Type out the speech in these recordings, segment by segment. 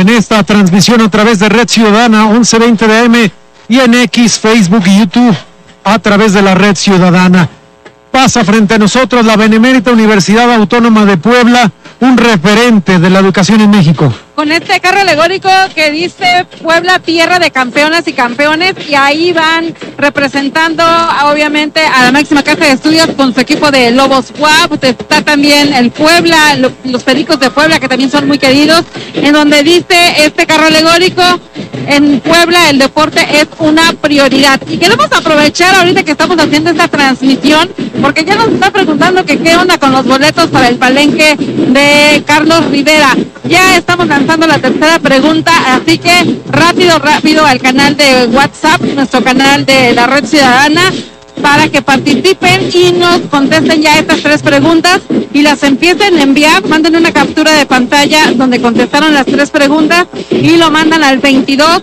en esta transmisión a través de Red Ciudadana 1120 de AM y en X, Facebook y YouTube a través de la Red Ciudadana. Pasa frente a nosotros la Benemérita Universidad Autónoma de Puebla, un referente de la educación en México. Con este carro alegórico que dice Puebla, tierra de campeonas y campeones, y ahí van representando obviamente a la máxima casa de estudios con su equipo de Lobos WAP. Está también el Puebla, los Pericos de Puebla, que también son muy queridos, en donde dice este carro alegórico: en Puebla el deporte es una prioridad. Y queremos aprovechar ahorita que estamos haciendo esta transmisión, porque ya nos está preguntando que qué onda con los boletos para el palenque de Carlos Rivera. Ya estamos lanzando la tercera pregunta, así que rápido al canal de WhatsApp, nuestro canal de la Red Ciudadana, para que participen y nos contesten ya estas tres preguntas y las empiecen a enviar. Manden una captura de pantalla donde contestaron las tres preguntas y lo mandan al 22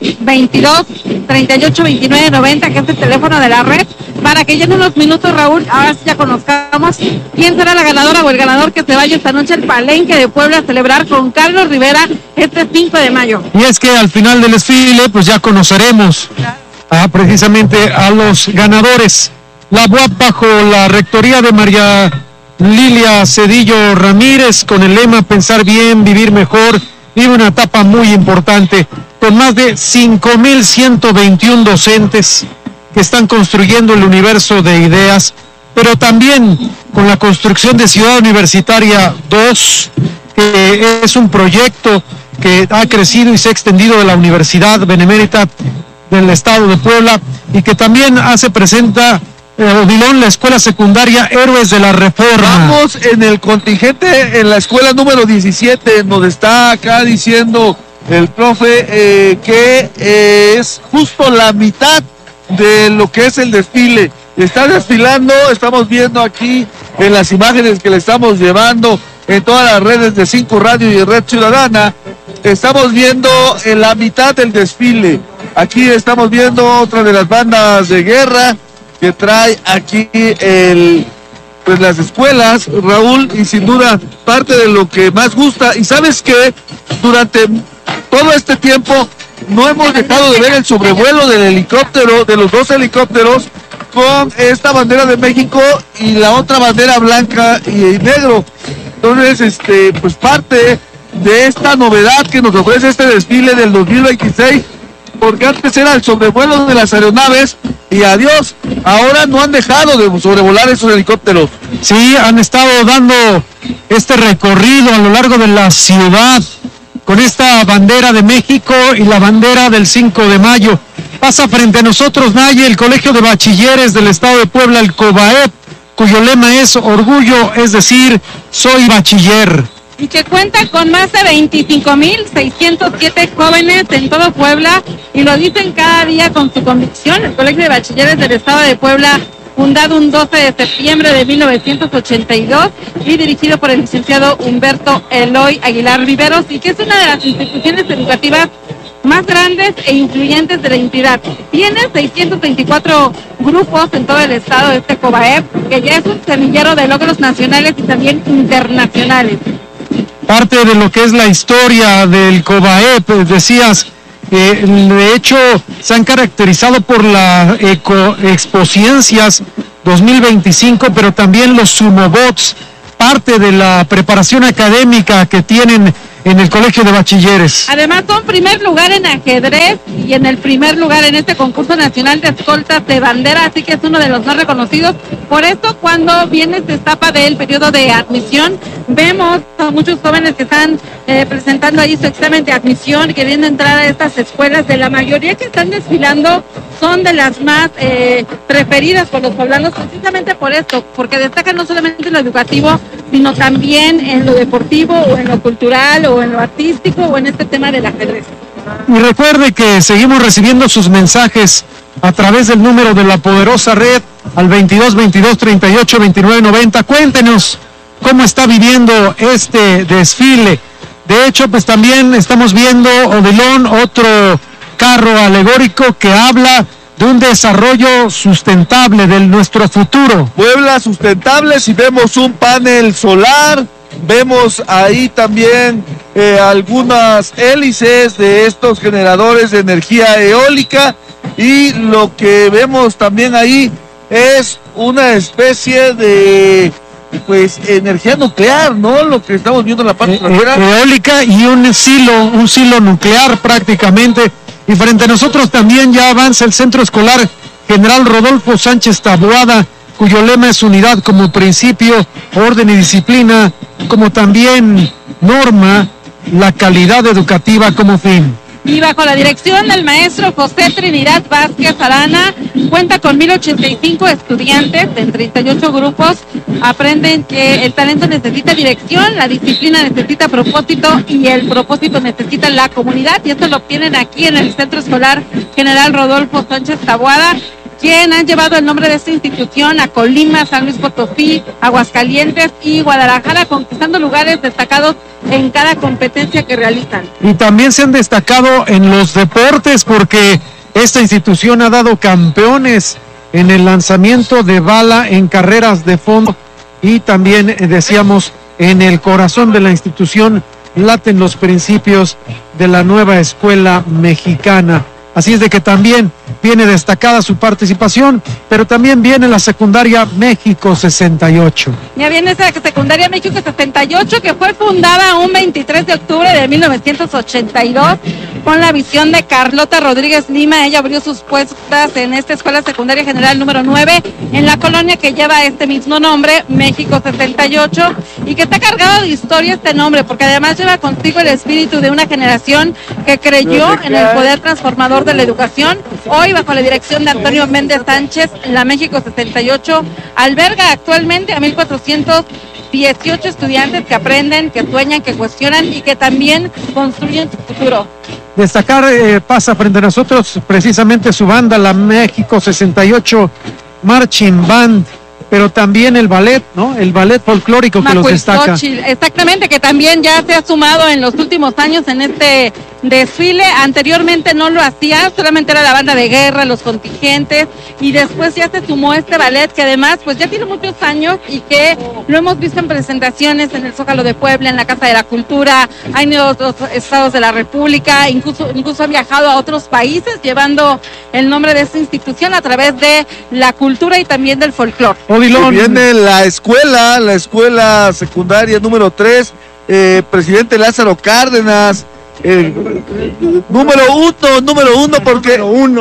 38 29 90, que es el teléfono de la red, para que ya en unos minutos, Raúl, ahora sí ya conozcamos quién será la ganadora o el ganador que se vaya esta noche al palenque de Puebla a celebrar con Carlos Rivera este 5 de mayo. Y es que al final del desfile pues ya conoceremos precisamente a los ganadores. La UAP, bajo la rectoría de María Lilia Cedillo Ramírez, con el lema Pensar bien, vivir mejor, vive una etapa muy importante, con más de 5,121 docentes que están construyendo el universo de ideas, pero también con la construcción de Ciudad Universitaria 2, que es un proyecto que ha crecido y se ha extendido de la Universidad Benemérita del Estado de Puebla, y que también presenta Odilon, la escuela secundaria Héroes de la Reforma. Vamos en el contingente en la escuela número 17, donde está acá diciendo el profe que es justo la mitad de lo que es el desfile. Está desfilando, estamos viendo aquí en las imágenes que le estamos llevando en todas las redes de 5 Radio y Red Ciudadana, estamos viendo en la mitad del desfile. Aquí estamos viendo otra de las bandas de guerra que trae aquí pues las escuelas, Raúl, y sin duda parte de lo que más gusta. Y sabes que durante todo este tiempo no hemos dejado de ver el sobrevuelo del helicóptero, de los dos helicópteros, con esta bandera de México y la otra bandera blanca y negro. Entonces, pues parte de esta novedad que nos ofrece este desfile del 2026, porque antes era el sobrevuelo de las aeronaves y adiós, ahora no han dejado de sobrevolar esos helicópteros. Sí, han estado dando este recorrido a lo largo de la ciudad con esta bandera de México y la bandera del 5 de mayo. Pasa frente a nosotros, Naye, el Colegio de Bachilleres del Estado de Puebla, el COBAEP, cuyo lema es orgullo, es decir, soy bachiller. Y que cuenta con más de 25,607 jóvenes en todo Puebla, y lo dicen cada día con su convicción. El Colegio de Bachilleres del Estado de Puebla, fundado un 12 de septiembre de 1982 y dirigido por el licenciado Humberto Eloy Aguilar Riveros, y que es una de las instituciones educativas más grandes e influyentes de la entidad. Tiene 624 grupos en todo el estado, este COBAEP, que ya es un semillero de logros nacionales y también internacionales. Parte de lo que es la historia del COBAEP, decías, de hecho se han caracterizado por la Exposciencias 2025, pero también los Sumobots, parte de la preparación académica que tienen en el Colegio de Bachilleres. Además son primer lugar en ajedrez y en el primer lugar en este concurso nacional de escoltas de bandera, así que es uno de los más reconocidos. Por eso cuando viene esta etapa del periodo de admisión, vemos a muchos jóvenes que están presentando ahí su examen de admisión, queriendo entrar a estas escuelas. De la mayoría que están desfilando son de las más preferidas por los poblanos, precisamente por esto, porque destacan no solamente en lo educativo, sino también en lo deportivo o en lo cultural o en lo artístico o en este tema del ajedrez. Y recuerde que seguimos recibiendo sus mensajes a través del número de la poderosa red al 22 22 38 29 90. Cuéntenos cómo está viviendo este desfile. De hecho, pues también estamos viendo, Odilon, otro carro alegórico que habla de un desarrollo sustentable de nuestro futuro. Puebla sustentable, si vemos un panel solar Vemos ahí también algunas hélices de estos generadores de energía eólica, y lo que vemos también ahí es una especie de energía nuclear, ¿no? Lo que estamos viendo en la parte trasera. Eólica y un silo nuclear prácticamente. Y frente a nosotros también ya avanza el Centro Escolar General Rodolfo Sánchez Taboada, cuyo lema es unidad como principio, orden y disciplina, como también norma, la calidad educativa como fin. Y bajo la dirección del maestro José Trinidad Vázquez Arana, cuenta con 1,085 estudiantes en 38 grupos. Aprenden que el talento necesita dirección, la disciplina necesita propósito y el propósito necesita la comunidad. Y esto lo obtienen aquí en el Centro Escolar General Rodolfo Sánchez Taboada, quien han llevado el nombre de esta institución a Colima, San Luis Potosí, Aguascalientes y Guadalajara, conquistando lugares destacados en cada competencia que realizan. Y también se han destacado en los deportes, porque esta institución ha dado campeones en el lanzamiento de bala en carreras de fondo, y también decíamos, en el corazón de la institución laten los principios de la nueva escuela mexicana. Así es de que también viene destacada su participación, pero también viene la secundaria México 68. Ya viene esa secundaria México 68, que fue fundada un 23 de octubre de 1982 con la visión de Carlota Rodríguez Lima. Ella abrió sus puertas en esta escuela secundaria general número 9 en la colonia que lleva este mismo nombre, México 68, y que está cargado de historia este nombre, porque además lleva consigo el espíritu de una generación que creyó en el poder transformador de la educación. Hoy, bajo la dirección de Antonio Méndez Sánchez, la México 68 alberga actualmente a 1,418 estudiantes que aprenden, que sueñan, que cuestionan y que también construyen su futuro. Destacar, pasa frente a nosotros precisamente su banda, la México 68 Marching Band, pero también el ballet, ¿no? El ballet folclórico que los destaca. Exactamente, que también ya se ha sumado en los últimos años en este desfile. Anteriormente no lo hacía, solamente era la banda de guerra, los contingentes, y después ya se sumó este ballet, que además pues ya tiene muchos años y que lo hemos visto en presentaciones en el Zócalo de Puebla, en la Casa de la Cultura, ha ido a otros estados de la República, incluso ha viajado a otros países llevando el nombre de esta institución a través de la cultura y también del folclore. Viene la escuela secundaria número 3, presidente Lázaro Cárdenas, número uno, porque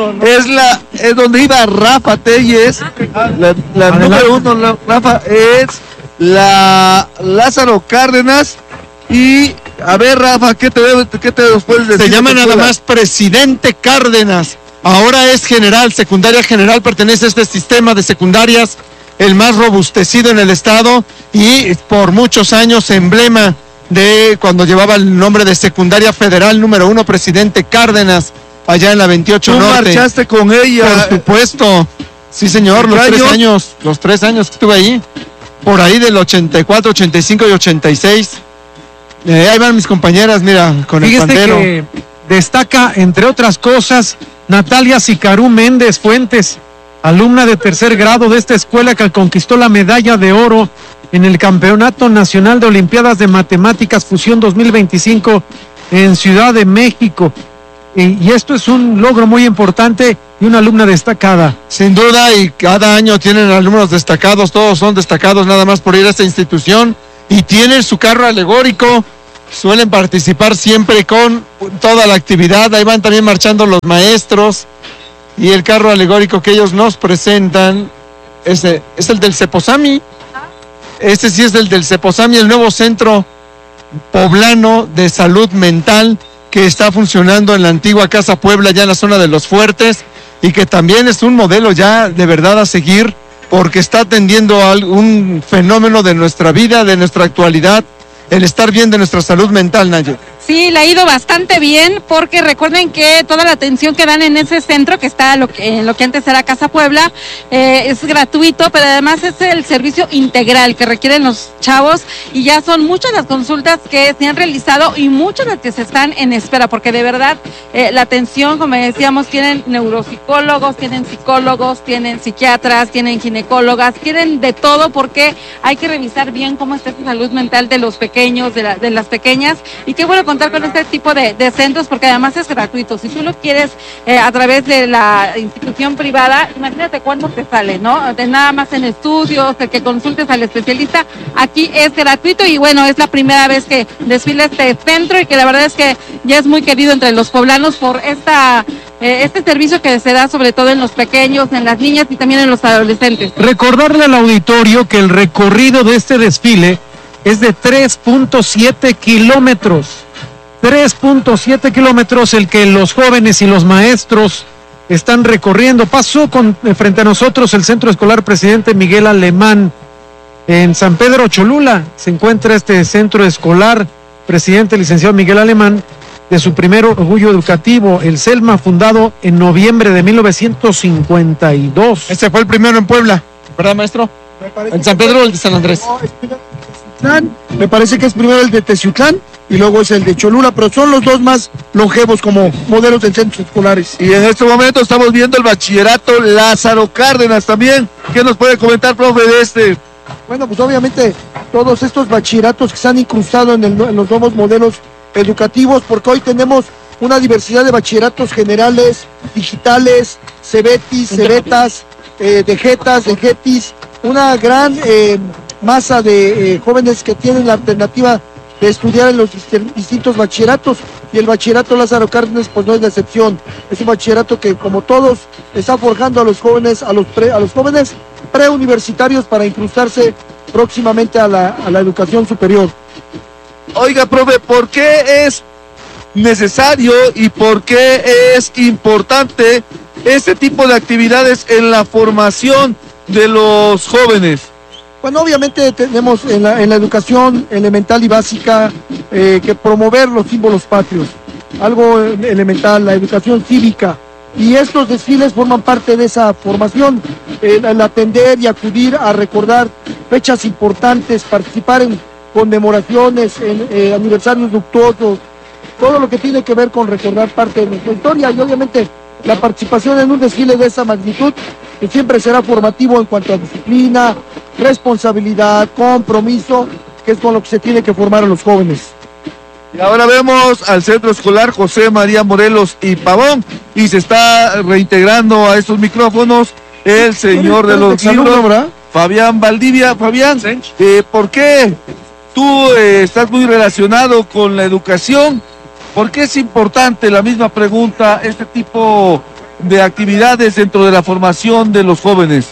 es donde iba Rafa Telles, la número 1, Rafa, es la Lázaro Cárdenas. Y a ver, Rafa, ¿qué te puedes decir? Se llama nada más presidente Cárdenas, ahora es general, secundaria general, pertenece a este sistema de secundarias, el más robustecido en el estado, y por muchos años emblema de cuando llevaba el nombre de secundaria federal número 1, presidente Cárdenas, allá en la 28 Norte. ¿Tú marchaste con ella? Por supuesto, sí señor, los 3 años que estuve ahí, por ahí del 84, 85 y 86. Ahí van mis compañeras, mira, con el pandero. Que destaca, entre otras cosas, Natalia Sicarú Méndez Fuentes, alumna de tercer grado de esta escuela, que conquistó la medalla de oro en el Campeonato Nacional de Olimpiadas de Matemáticas Fusión 2025 en Ciudad de México. Y esto es un logro muy importante y una alumna destacada. Sin duda, y cada año tienen alumnos destacados, todos son destacados nada más por ir a esta institución, y tienen su carro alegórico, suelen participar siempre con toda la actividad. Ahí van también marchando los maestros. Y el carro alegórico que ellos nos presentan es el del Ceposami. Este sí es el del Ceposami, el nuevo centro poblano de salud mental que está funcionando en la antigua Casa Puebla, ya en la zona de Los Fuertes, y que también es un modelo ya de verdad a seguir, porque está atendiendo a un fenómeno de nuestra vida, de nuestra actualidad, el estar bien de nuestra salud mental, Nayo. Sí, le ha ido bastante bien porque recuerden que toda la atención que dan en ese centro, que está en lo que antes era Casa Puebla, es gratuito, pero además es el servicio integral que requieren los chavos y ya son muchas las consultas que se han realizado y muchas las que se están en espera, porque de verdad la atención, como decíamos, tienen neuropsicólogos, tienen psicólogos, tienen psiquiatras, tienen ginecólogas, tienen de todo porque hay que revisar bien cómo está esa salud mental de los pequeños, de las pequeñas, y qué bueno contar con este tipo de centros porque además es gratuito. Si tú lo quieres a través de la institución privada, imagínate cuánto te sale, ¿no? De nada más en estudios, de que consultes al especialista, aquí es gratuito y bueno, es la primera vez que desfila este centro y que la verdad es que ya es muy querido entre los poblanos por este servicio que se da sobre todo en los pequeños, en las niñas y también en los adolescentes. Recordarle al auditorio que el recorrido de este desfile es de 3.7 kilómetros. 3.7 kilómetros el que los jóvenes y los maestros están recorriendo. Pasó frente a nosotros el Centro Escolar Presidente Miguel Alemán en San Pedro Cholula. Se encuentra este centro escolar Presidente licenciado Miguel Alemán, de su primer orgullo educativo, el CELMA, fundado en noviembre de 1952. Este fue el primero en Puebla, ¿verdad, maestro? ¿En San Pedro o el de San Andrés? Me parece que es primero el de Teciutlán y luego es el de Cholula, pero son los dos más longevos como modelos de centros escolares. Y en este momento estamos viendo el bachillerato Lázaro Cárdenas también. ¿Qué nos puede comentar, profe, de este? Bueno, pues obviamente todos estos bachilleratos que se han incrustado en los nuevos modelos educativos, porque hoy tenemos una diversidad de bachilleratos generales, digitales, cebetis, cebetas, de GETIS, una gran masa de jóvenes que tienen la alternativa de estudiar en los distintos bachilleratos, y el bachillerato Lázaro Cárdenas pues no es la excepción. Es un bachillerato que, como todos, está forjando a los jóvenes, a los jóvenes preuniversitarios para incrustarse próximamente a la educación superior. Oiga, profe, ¿por qué es necesario y por qué es importante este tipo de actividades en la formación de los jóvenes? Bueno, obviamente tenemos en la educación elemental y básica que promover los símbolos patrios, algo elemental, la educación cívica, y estos desfiles forman parte de esa formación, el atender y acudir a recordar fechas importantes, participar en conmemoraciones, en aniversarios luctuosos, todo lo que tiene que ver con recordar parte de nuestra historia, y obviamente la participación en un desfile de esa magnitud que siempre será formativo en cuanto a disciplina, responsabilidad, compromiso, que es con lo que se tiene que formar a los jóvenes. Y ahora vemos al Centro Escolar José María Morelos y Pavón, y se está reintegrando a estos micrófonos el señor de los libros, Fabián Valdivia. Fabián, ¿por qué tú estás muy relacionado con la educación? ¿Por qué es importante, la misma pregunta, este tipo de actividades dentro de la formación de los jóvenes?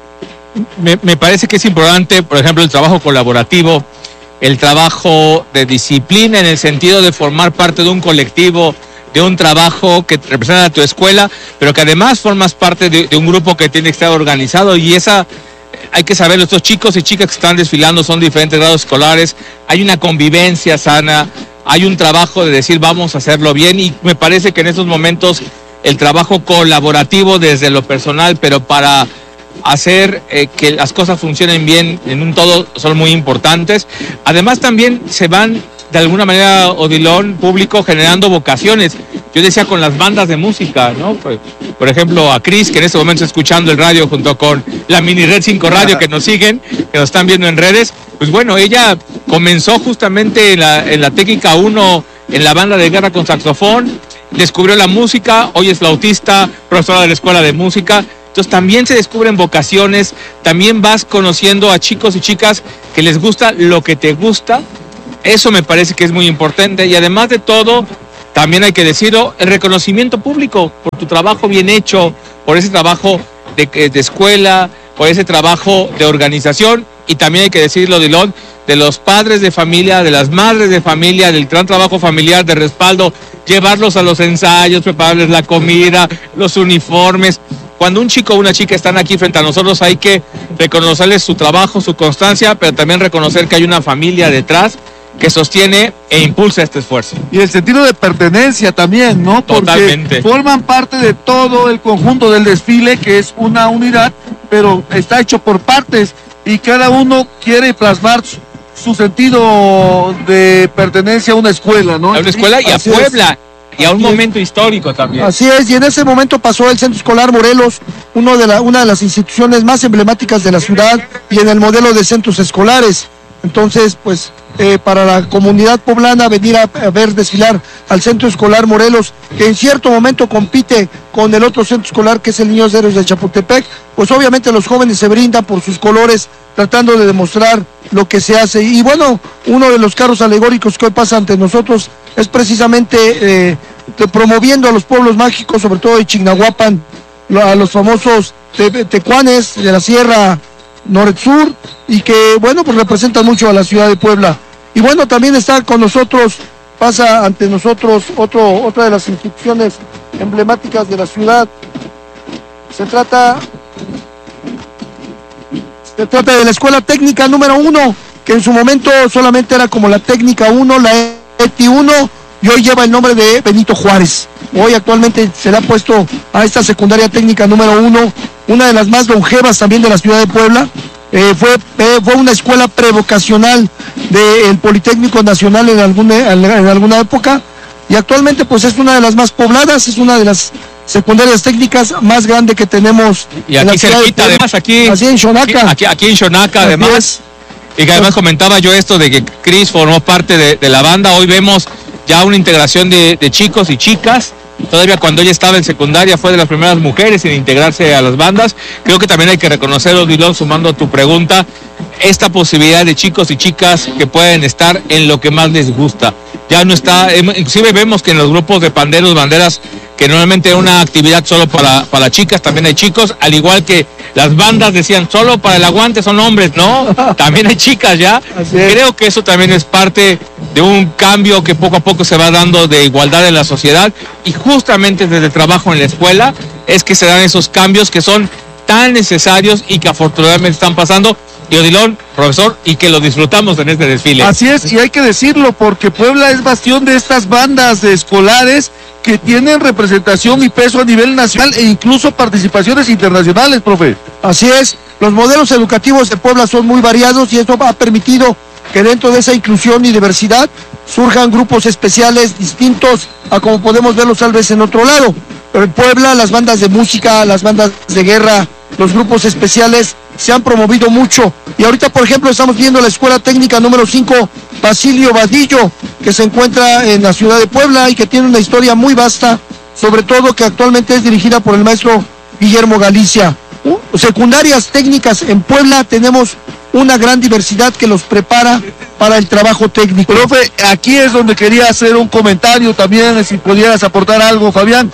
Me parece que es importante, por ejemplo, el trabajo colaborativo, el trabajo de disciplina en el sentido de formar parte de un colectivo, de un trabajo que representa a tu escuela, pero que además formas parte de un grupo que tiene que estar organizado, y esa hay que saberlo. Estos chicos y chicas que están desfilando son diferentes grados escolares, hay una convivencia sana, hay un trabajo de decir vamos a hacerlo bien, y me parece que en estos momentos el trabajo colaborativo desde lo personal, pero para hacer que las cosas funcionen bien en un todo, son muy importantes. Además también se van de alguna manera, Odilón, público, generando vocaciones. Yo decía con las bandas de música, ¿no? Por ejemplo, a Cris, que en este momento está escuchando el radio junto con la Mini Red 5 Radio, que nos siguen, que nos están viendo en redes. Pues bueno, ella comenzó justamente en la técnica 1, en la banda de guerra con saxofón, descubrió la música, hoy es flautista, profesora de la escuela de música. Entonces también se descubren vocaciones, también vas conociendo a chicos y chicas que les gusta lo que te gusta. Eso me parece que es muy importante, y además de todo, también hay que decirlo, el reconocimiento público por tu trabajo bien hecho, por ese trabajo de escuela, por ese trabajo de organización, y también hay que decirlo, Dilón, de los padres de familia, de las madres de familia, del gran trabajo familiar de respaldo, llevarlos a los ensayos, prepararles la comida, los uniformes. Cuando un chico o una chica están aquí frente a nosotros, hay que reconocerles su trabajo, su constancia, pero también reconocer que hay una familia detrás que sostiene e impulsa este esfuerzo. Y el sentido de pertenencia también, ¿no? Porque totalmente forman parte de todo el conjunto del desfile, que es una unidad, pero está hecho por partes y cada uno quiere plasmar su sentido de pertenencia a una escuela, ¿no? A una escuela y a Así Puebla, y a un Así es. momento histórico también. Así es, y en ese momento pasó el Centro Escolar Morelos, una de las instituciones más emblemáticas de la ciudad y en el modelo de centros escolares. Entonces, pues, para la comunidad poblana venir a ver desfilar al Centro Escolar Morelos, que en cierto momento compite con el otro centro escolar que es el Niños Héroes de Chapultepec, pues obviamente los jóvenes se brindan por sus colores, tratando de demostrar lo que se hace. Y bueno, uno de los carros alegóricos que hoy pasa ante nosotros es precisamente promoviendo a los pueblos mágicos, sobre todo de Chignahuapan, a los famosos tecuanes de la Sierra Norte-Sur, y que bueno, pues representan mucho a la ciudad de Puebla. Y bueno, también está con nosotros, pasa ante nosotros otra de las instituciones emblemáticas de la ciudad. Se trata de la Escuela Técnica número 1, que en su momento solamente era como la Técnica 1, la ETI 1, y hoy lleva el nombre de Benito Juárez. Hoy actualmente se le ha puesto a esta secundaria técnica número 1, una de las más longevas también de la ciudad de Puebla. Fue una escuela prevocacional del Politécnico Nacional en alguna época, y actualmente pues es una de las más pobladas, es una de las secundarias técnicas más grande que tenemos. Y aquí cerquita, además, aquí en Xonaca. Aquí en Xonaca, además. Y que además comentaba yo esto de que Cris formó parte de la banda. Hoy vemos ya una integración de chicos y chicas. Todavía cuando ella estaba en secundaria fue de las primeras mujeres en integrarse a las bandas. Creo que también hay que reconocerlo, Odilon, sumando a tu pregunta, esta posibilidad de chicos y chicas que pueden estar en lo que más les gusta. Ya no está, inclusive vemos que en los grupos de panderos, banderas, que normalmente es una actividad solo para chicas, también hay chicos, al igual que las bandas decían, solo para el aguante son hombres, ¿no? También hay chicas ya. Creo que eso también es parte de un cambio que poco a poco se va dando de igualdad en la sociedad, y justamente desde el trabajo en la escuela es que se dan esos cambios que son tan necesarios y que afortunadamente están pasando. Y Odilon, profesor, y que lo disfrutamos en este desfile. Así es, y hay que decirlo, porque Puebla es bastión de estas bandas de escolares que tienen representación y peso a nivel nacional e incluso participaciones internacionales, profe. Así es, los modelos educativos de Puebla son muy variados y esto ha permitido que dentro de esa inclusión y diversidad surjan grupos especiales distintos a como podemos verlos tal vez en otro lado. Pero en Puebla las bandas de música, las bandas de guerra, los grupos especiales se han promovido mucho. Y ahorita, por ejemplo, estamos viendo la Escuela Técnica número 5, Basilio Vadillo, que se encuentra en la ciudad de Puebla y que tiene una historia muy vasta, sobre todo que actualmente es dirigida por el maestro Guillermo Galicia. Secundarias técnicas en Puebla tenemos una gran diversidad que los prepara para el trabajo técnico. Profe, aquí es donde quería hacer un comentario también, si pudieras aportar algo, Fabián.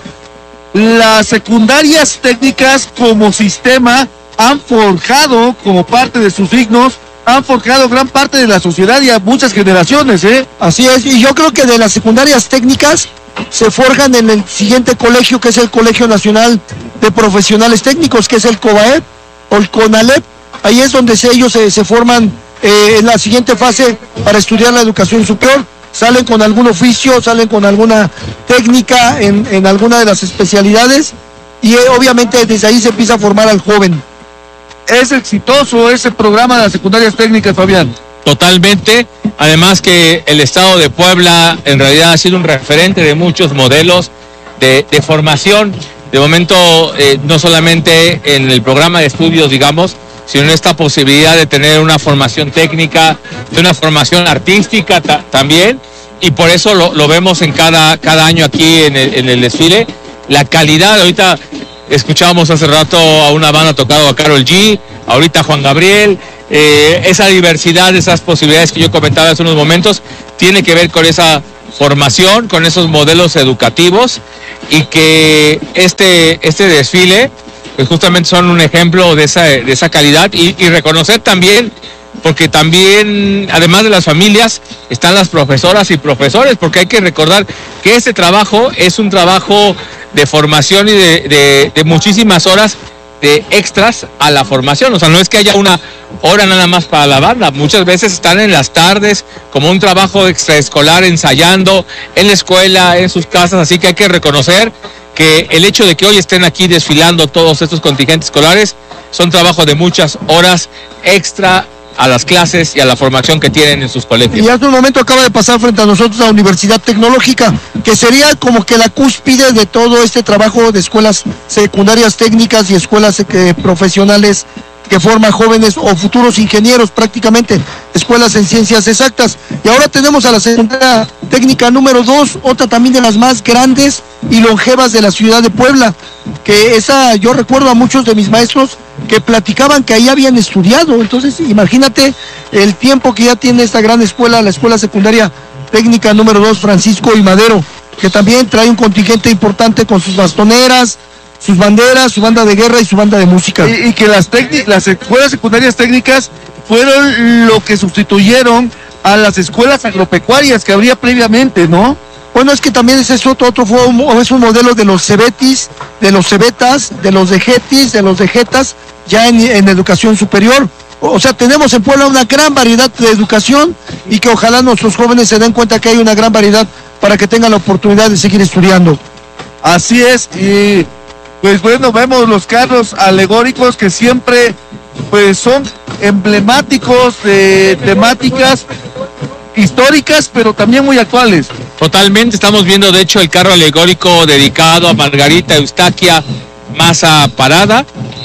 Las secundarias técnicas como sistema han forjado, como parte de sus signos, han forjado gran parte de la sociedad y a muchas generaciones, ¿eh? Así es, y yo creo que de las secundarias técnicas se forjan en el siguiente colegio, que es el Colegio Nacional de Profesionales Técnicos, que es el COBAEP o el CONALEP. Ahí es donde ellos se forman en la siguiente fase para estudiar la educación superior. Salen con algún oficio, salen con alguna técnica en alguna de las especialidades, y obviamente desde ahí se empieza a formar al joven. Es exitoso ese programa de las secundarias técnicas, Fabián. Totalmente, además que el estado de Puebla en realidad ha sido un referente de muchos modelos de formación, de momento no solamente en el programa de estudios, digamos, sino en esta posibilidad de tener una formación técnica, de una formación artística también, y por eso lo vemos en cada año aquí en el desfile. La calidad, ahorita escuchábamos hace rato a una banda tocado a Karol G, ahorita Juan Gabriel, esa diversidad, esas posibilidades que yo comentaba hace unos momentos, tiene que ver con esa formación, con esos modelos educativos, y que este desfile pues justamente son un ejemplo de esa calidad, y reconocer también, porque también, además de las familias, están las profesoras y profesores, porque hay que recordar que este trabajo es un trabajo de formación y de muchísimas horas de extras a la formación. O sea, no es que haya una hora nada más para la banda, muchas veces están en las tardes como un trabajo extraescolar, ensayando en la escuela, en sus casas, así que hay que reconocer que el hecho de que hoy estén aquí desfilando todos estos contingentes escolares son trabajo de muchas horas extra a las clases y a la formación que tienen en sus colegios. Y hace un momento acaba de pasar frente a nosotros la Universidad Tecnológica, que sería como que la cúspide de todo este trabajo de escuelas secundarias técnicas y escuelas profesionales que forman jóvenes o futuros ingenieros, prácticamente escuelas en ciencias exactas. Y ahora tenemos a la secundaria técnica número 2, otra también de las más grandes y longevas de la ciudad de Puebla, que esa, yo recuerdo a muchos de mis maestros que platicaban que ahí habían estudiado. Entonces imagínate el tiempo que ya tiene esta gran escuela, la escuela secundaria técnica número 2 Francisco y Madero, que también trae un contingente importante con sus bastoneras, sus banderas, su banda de guerra y su banda de música. Y que las escuelas secundarias técnicas fueron lo que sustituyeron a las escuelas agropecuarias que habría previamente, ¿no? Bueno, es que también ese es otro es un modelo de los cebetis, de los cebetas, de los dejetis, de los dejetas, ya en educación superior. O sea, tenemos en Puebla una gran variedad de educación y que ojalá nuestros jóvenes se den cuenta que hay una gran variedad para que tengan la oportunidad de seguir estudiando. Así es, y pues bueno, vemos los carros alegóricos que siempre pues son emblemáticos de temáticas históricas, pero también muy actuales. Totalmente, estamos viendo de hecho el carro alegórico dedicado a Margarita Eustaquia Maza Parada,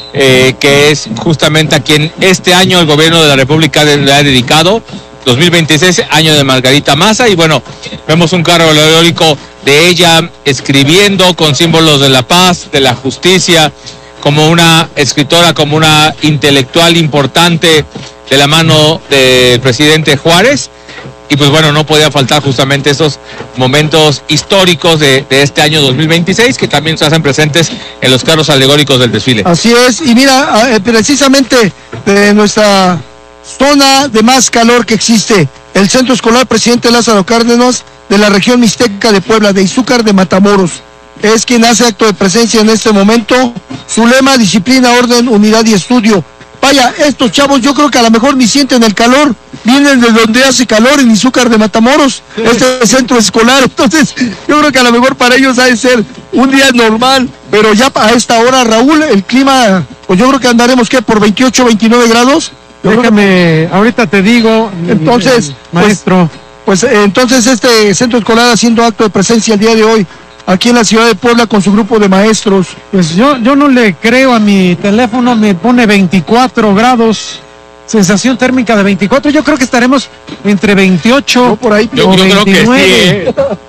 que es justamente a quien este año el gobierno de la República le ha dedicado, 2026, año de Margarita Maza, y bueno, vemos un carro alegórico de ella escribiendo con símbolos de la paz, de la justicia, como una escritora, como una intelectual importante de la mano del presidente Juárez. Y pues bueno, no podía faltar justamente esos momentos históricos de este año 2026 que también se hacen presentes en los carros alegóricos del desfile. Así es, y mira, precisamente de nuestra zona de más calor que existe, el Centro Escolar Presidente Lázaro Cárdenas de la región mixteca de Puebla, de Izúcar de Matamoros, es quien hace acto de presencia en este momento. Su lema: disciplina, orden, unidad y estudio. Vaya, estos chavos yo creo que a lo mejor ni sienten el calor, vienen de donde hace calor, en Izúcar de Matamoros, este centro escolar. Entonces yo creo que a lo mejor para ellos ha de ser un día normal, pero ya a esta hora, Raúl, el clima, pues yo creo que andaremos por 28, 29 grados. Déjame, ahorita te digo, entonces, maestro. Pues entonces este centro escolar haciendo acto de presencia el día de hoy aquí en la ciudad de Puebla con su grupo de maestros. Pues yo no le creo a mi teléfono, me pone 24 grados, sensación térmica de 24, yo creo que estaremos entre 28 por ahí, yo 29. Creo que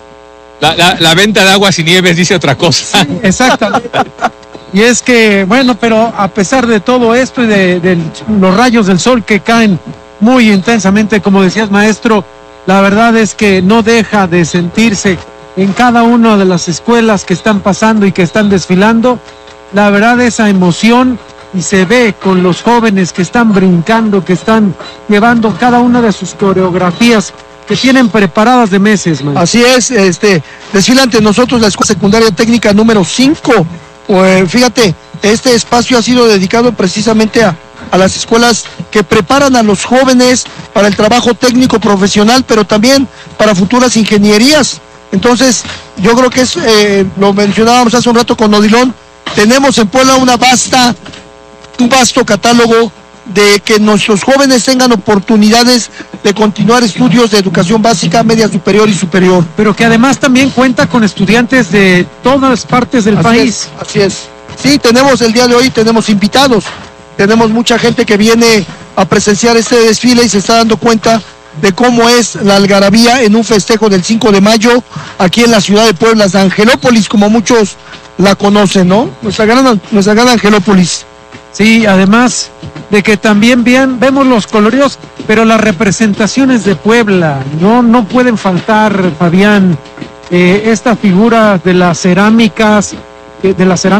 sí, la venta de aguas y nieves dice otra cosa. Sí, exactamente. Y es que, bueno, pero a pesar de todo esto y de los rayos del sol que caen muy intensamente, como decías, maestro, la verdad es que no deja de sentirse en cada una de las escuelas que están pasando y que están desfilando, la verdad, esa emoción, y se ve con los jóvenes que están brincando, que están llevando cada una de sus coreografías que tienen preparadas de meses, man. Así es, desfila ante nosotros la Escuela Secundaria Técnica número 5. Fíjate, este espacio ha sido dedicado precisamente a las escuelas que preparan a los jóvenes para el trabajo técnico profesional, pero también para futuras ingenierías. Entonces, yo creo que es, lo mencionábamos hace un rato con Odilon, tenemos en Puebla un vasto catálogo de que nuestros jóvenes tengan oportunidades de continuar estudios de educación básica, media superior y superior. Pero que además también cuenta con estudiantes de todas partes del país. Así es. Sí, tenemos el día de hoy, tenemos invitados, tenemos mucha gente que viene a presenciar este desfile y se está dando cuenta de cómo es la algarabía en un festejo del 5 de mayo aquí en la ciudad de Puebla, de Angelópolis, como muchos la conocen, ¿no? Nuestra gran Angelópolis. Sí, además de que también vemos los coloridos, pero las representaciones de Puebla, no pueden faltar, Fabián, esta figura de las cerámicas,